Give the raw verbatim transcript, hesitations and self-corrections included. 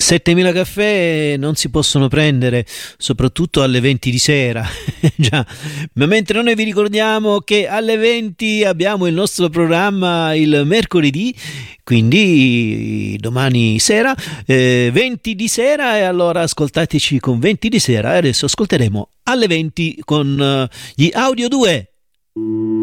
settemila caffè non si possono prendere, soprattutto alle venti di sera. Già, ma mentre noi vi ricordiamo che alle venti abbiamo il nostro programma il mercoledì, quindi domani sera, eh, venti di sera, e allora ascoltateci con venti di sera. E adesso ascolteremo alle venti con uh, gli Audio due.